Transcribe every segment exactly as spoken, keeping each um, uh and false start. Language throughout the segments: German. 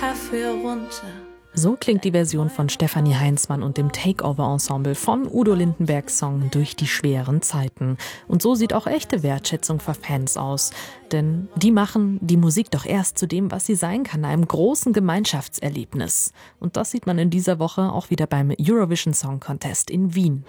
Kaffee runter. So klingt die Version von Stefanie Heinzmann und dem Takeover-Ensemble von Udo Lindenbergs Song Durch die schweren Zeiten. Und so sieht auch echte Wertschätzung für Fans aus. Denn die machen die Musik doch erst zu dem, was sie sein kann, einem großen Gemeinschaftserlebnis. Und das sieht man in dieser Woche auch wieder beim Eurovision Song Contest in Wien.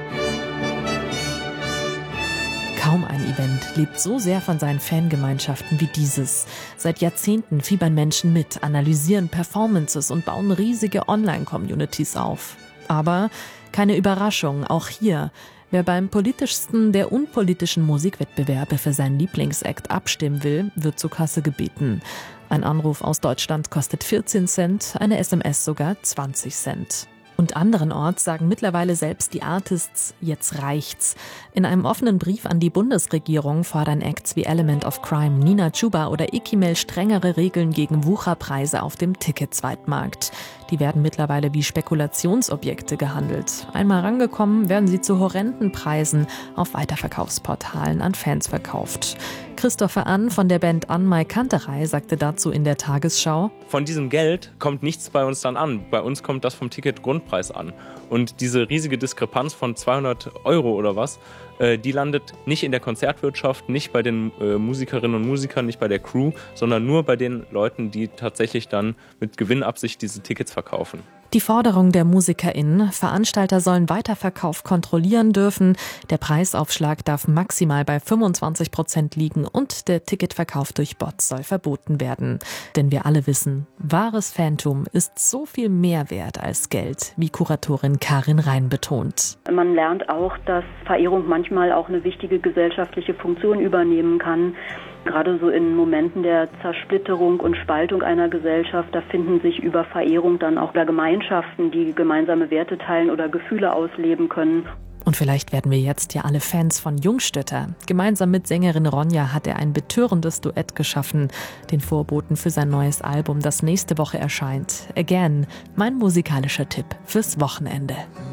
Kaum ein Event lebt so sehr von seinen Fangemeinschaften wie dieses. Seit Jahrzehnten fiebern Menschen mit, analysieren Performances und bauen riesige Online-Communities auf. Aber keine Überraschung, auch hier. Wer beim politischsten der unpolitischen Musikwettbewerbe für seinen Lieblingsakt abstimmen will, wird zur Kasse gebeten. Ein Anruf aus Deutschland kostet vierzehn Cent, eine S M S sogar zwanzig Cent. Und anderenorts sagen mittlerweile selbst die Artists, jetzt reicht's. In einem offenen Brief an die Bundesregierung fordern Acts wie Element of Crime, Nina Chuba oder Ikimel strengere Regeln gegen Wucherpreise auf dem Ticket-Zweitmarkt. Die werden mittlerweile wie Spekulationsobjekte gehandelt. Einmal rangekommen, werden sie zu horrenden Preisen auf Weiterverkaufsportalen an Fans verkauft. Christopher Ann von der Band Anmai Kanterei sagte dazu in der Tagesschau: Von diesem Geld kommt nichts bei uns dann an. Bei uns kommt das vom Ticketgrundpreis an. Und diese riesige Diskrepanz von zweihundert Euro oder was, äh, die landet nicht in der Konzertwirtschaft, nicht bei den äh, Musikerinnen und Musikern, nicht bei der Crew, sondern nur bei den Leuten, die tatsächlich dann mit Gewinnabsicht diese Tickets verkaufen. Die Forderung der MusikerInnen, Veranstalter sollen Weiterverkauf kontrollieren dürfen, der Preisaufschlag darf maximal bei fünfundzwanzig Prozent liegen und der Ticketverkauf durch Bots soll verboten werden. Denn wir alle wissen, wahres Fantum ist so viel mehr wert als Geld, wie Kuratorin Karin Rhein betont. Man lernt auch, dass Verehrung manchmal auch eine wichtige gesellschaftliche Funktion übernehmen kann. Gerade so in Momenten der Zersplitterung und Spaltung einer Gesellschaft, da finden sich über Verehrung dann auch Gemeinschaften, die gemeinsame Werte teilen oder Gefühle ausleben können. Und vielleicht werden wir jetzt ja alle Fans von Jungstötter. Gemeinsam mit Sängerin Ronja hat er ein betörendes Duett geschaffen, den Vorboten für sein neues Album, das nächste Woche erscheint. Again, mein musikalischer Tipp fürs Wochenende.